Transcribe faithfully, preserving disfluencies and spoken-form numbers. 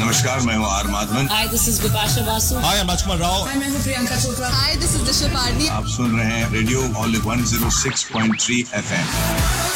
नमस्कार, मैं हूँ are Madhavan. Hi, this is Bipasha Basu. Hi, I'm Rajkumar Rao. Hi, मैं हूँ Priyanka Chopra. Hi, this is Disha Parni. आप सुन रहे हैं radio all one zero six point three F M.